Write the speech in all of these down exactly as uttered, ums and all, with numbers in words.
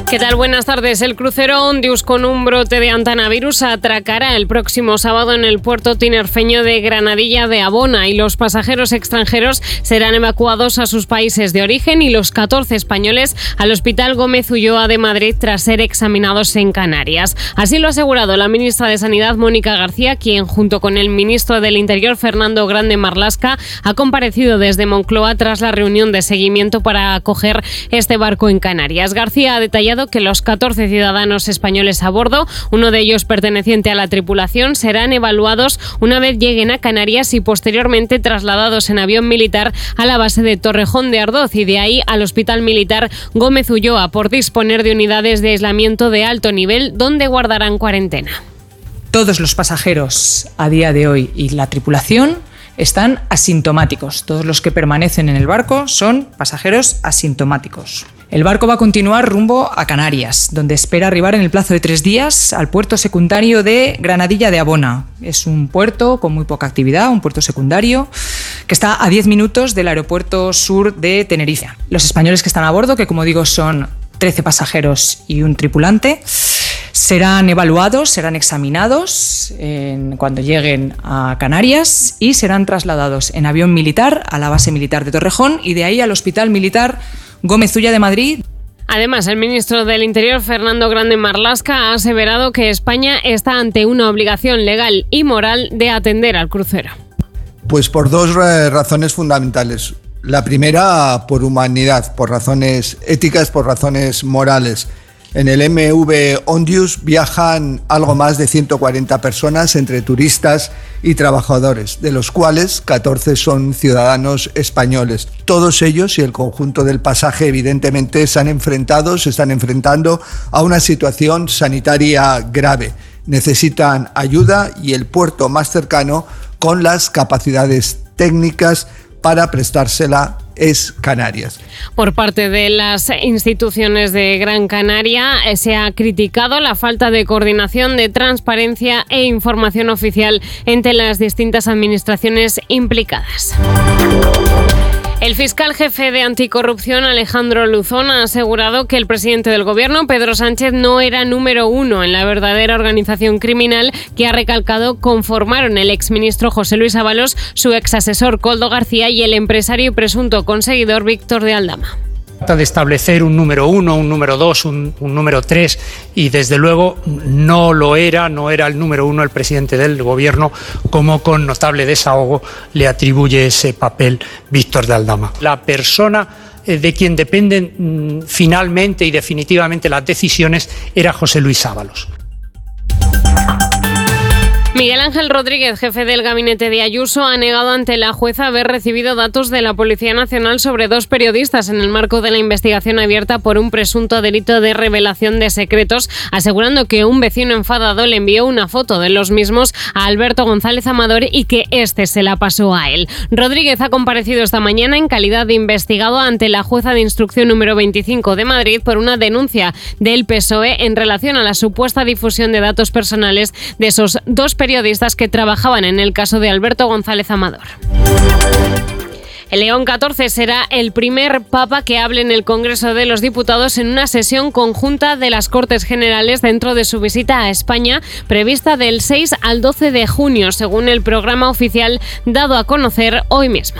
¿Qué tal? Buenas tardes. El crucero Ondius con un brote de antenavirus atracará el próximo sábado en el puerto tinerfeño de Granadilla de Abona y los pasajeros extranjeros serán evacuados a sus países de origen y los catorce españoles al Hospital Gómez Ulloa de Madrid tras ser examinados en Canarias. Así lo ha asegurado la ministra de Sanidad, Mónica García, quien junto con el ministro del Interior, Fernando Grande Marlaska, ha comparecido desde Moncloa tras la reunión de seguimiento para acoger este barco en Canarias. García ha detallado que los catorce ciudadanos españoles a bordo, uno de ellos perteneciente a la tripulación, serán evaluados una vez lleguen a Canarias y posteriormente trasladados en avión militar a la base de Torrejón de Ardoz y de ahí al Hospital Militar Gómez Ulloa por disponer de unidades de aislamiento de alto nivel donde guardarán cuarentena. Todos los pasajeros a día de hoy y la tripulación están asintomáticos. Todos los que permanecen en el barco son pasajeros asintomáticos. El barco va a continuar rumbo a Canarias, donde espera arribar en el plazo de tres días al puerto secundario de Granadilla de Abona. Es un puerto con muy poca actividad, un puerto secundario que está a diez minutos del aeropuerto sur de Tenerife. Los españoles que están a bordo, que como digo son trece pasajeros y un tripulante, serán evaluados, serán examinados en, cuando lleguen a Canarias y serán trasladados en avión militar a la base militar de Torrejón y de ahí al Hospital Militar Gómez Ulloa de Madrid. Además, el ministro del Interior, Fernando Grande Marlaska, ha aseverado que España está ante una obligación legal y moral de atender al crucero. Pues por dos razones fundamentales. La primera, por humanidad, por razones éticas, por razones morales. En el M V Ondius viajan algo más de ciento cuarenta personas entre turistas y trabajadores, de los cuales catorce son ciudadanos españoles. Todos ellos y el conjunto del pasaje evidentemente están enfrentados, se están enfrentando a una situación sanitaria grave. Necesitan ayuda y el puerto más cercano con las capacidades técnicas para prestársela es Canarias. Por parte de las instituciones de Gran Canaria eh, se ha criticado la falta de coordinación, de transparencia e información oficial entre las distintas administraciones implicadas. El fiscal jefe de Anticorrupción, Alejandro Luzón, ha asegurado que el presidente del gobierno, Pedro Sánchez, no era número uno en la verdadera organización criminal que ha recalcado conformaron el exministro José Luis Ábalos, su exasesor Koldo García y el empresario y presunto conseguidor Víctor de Aldama. Trata de establecer un número uno, un número dos, un, un número tres y desde luego no lo era, no era el número uno el presidente del gobierno, como con notable desahogo le atribuye ese papel Víctor de Aldama. La persona de quien dependen mmm, finalmente y definitivamente las decisiones era José Luis Ábalos. Miguel Ángel Rodríguez, jefe del gabinete de Ayuso, ha negado ante la jueza haber recibido datos de la Policía Nacional sobre dos periodistas en el marco de la investigación abierta por un presunto delito de revelación de secretos, asegurando que un vecino enfadado le envió una foto de los mismos a Alberto González Amador y que éste se la pasó a él. Rodríguez ha comparecido esta mañana en calidad de investigado ante la jueza de instrucción número veinticinco de Madrid por una denuncia del P S O E en relación a la supuesta difusión de datos personales de esos dos periodistas periodistas que trabajaban en el caso de Alberto González Amador. El León catorce será el primer papa que hable en el Congreso de los Diputados en una sesión conjunta de las Cortes Generales dentro de su visita a España, prevista del seis al doce de junio, según el programa oficial dado a conocer hoy mismo.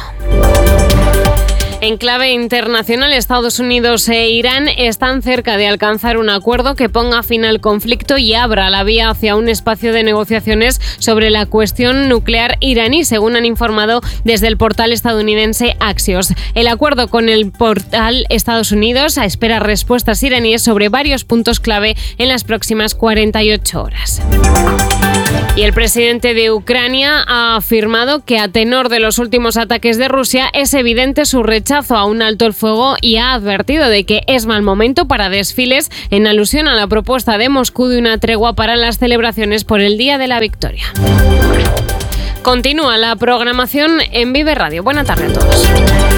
En clave internacional, Estados Unidos e Irán están cerca de alcanzar un acuerdo que ponga fin al conflicto y abra la vía hacia un espacio de negociaciones sobre la cuestión nuclear iraní, según han informado desde el portal estadounidense Axios. El acuerdo con el portal Estados Unidos espera respuestas iraníes sobre varios puntos clave en las próximas cuarenta y ocho horas. Y el presidente de Ucrania ha afirmado que a tenor de los últimos ataques de Rusia es evidente su rechazo a un alto el fuego y ha advertido de que es mal momento para desfiles en alusión a la propuesta de Moscú de una tregua para las celebraciones por el Día de la Victoria. Continúa la programación en Vive Radio. Buena tarde a todos.